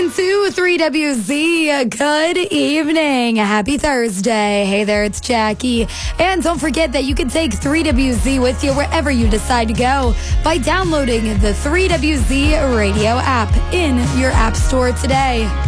into 3WZ. Good evening. Happy Thursday. Hey there, it's Jackie. And don't forget that you can take 3WZ with you wherever you decide to go by downloading the 3WZ radio app in your app store today.